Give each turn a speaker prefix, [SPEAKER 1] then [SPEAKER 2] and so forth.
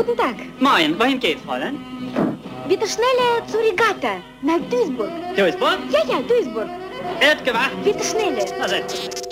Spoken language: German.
[SPEAKER 1] Guten Tag.
[SPEAKER 2] Moin, wohin geht's, Fräulein?
[SPEAKER 1] Bitte schnell zur Regatta, nach Duisburg.
[SPEAKER 2] Duisburg?
[SPEAKER 1] Ja, Duisburg.
[SPEAKER 2] Wird gewacht.
[SPEAKER 1] Bitte schnell.
[SPEAKER 2] Na, setz.